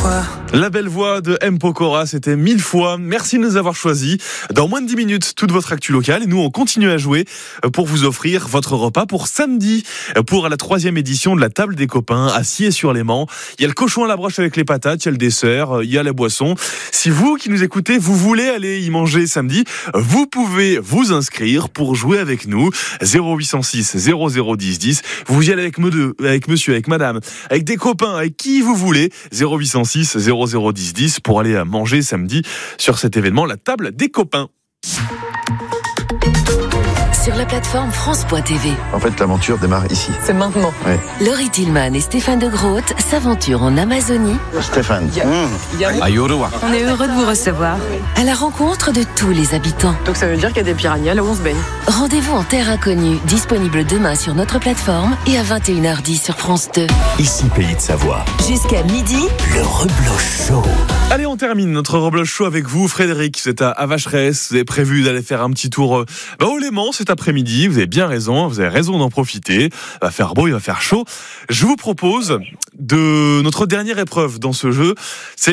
fois. La belle voix de M. Pokora, c'était 1000 fois. Merci de nous avoir choisis. Dans moins de 10 minutes, toute votre actu locale. Et nous, on continue à jouer pour vous offrir votre repas pour samedi, pour la 3e édition de la table des copains à Sciez-sur-Léman. Il y a le cochon à la broche avec les patates, il y a le dessert, il y a la boisson. Si vous qui nous écoutez, vous voulez aller y manger samedi, vous pouvez vous inscrire pour jouer avec nous. 0806 0010 10. Vous y allez avec monsieur, avec madame, avec des copains, avec qui vous voulez. 0806 0010 10 pour aller manger samedi sur cet événement, la table des copains. Sur la plateforme France.tv. En fait, l'aventure démarre ici. C'est maintenant. Ouais. Laurie Tillman et Stéphane de Groot s'aventurent en Amazonie. Stéphane. On est heureux de vous recevoir. À la rencontre de tous les habitants. Donc ça veut dire qu'il y a des piranhas là où on se baigne. Rendez-vous en terre inconnue, disponible demain sur notre plateforme et à 21h10 sur France 2. Ici Pays de Savoie. Jusqu'à midi, Le Rebloch Show. Allez, on termine notre Rebloch Show avec vous, Frédéric. Vous êtes à Vacheresse, vous avez prévu d'aller faire un petit tour au Léman cet après-midi. Vous avez bien raison, vous avez raison d'en profiter. Il va faire beau, il va faire chaud. Je vous propose de notre dernière épreuve dans ce jeu. C'est